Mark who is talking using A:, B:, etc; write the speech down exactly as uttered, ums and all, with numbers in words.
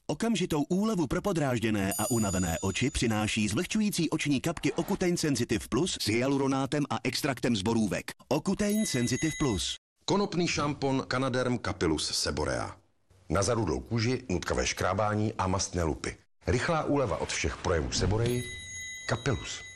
A: Okamžitou úlevu pro podrážděné a unavené oči přináší zvlhčující oční kapky Ocutein Sensitive Plus s hyaluronátem a extraktem z borůvek. Ocutein Sensitive Plus.
B: Konopný šampon Canaderm Capillus Seborea. Na zarudlou kůži, nutkavé škrábání a mastné lupy. Rychlá úleva od všech projevů Seborei. Capillus.